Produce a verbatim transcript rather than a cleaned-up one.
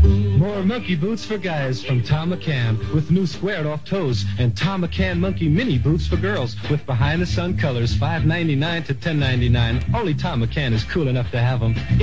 More monkey boots for guys from Tom McCann with new squared-off toes, and Tom McCann monkey mini boots for girls with behind-the-sun colors, five ninety-nine to ten ninety-nine. Only Tom McCann is cool enough to have them.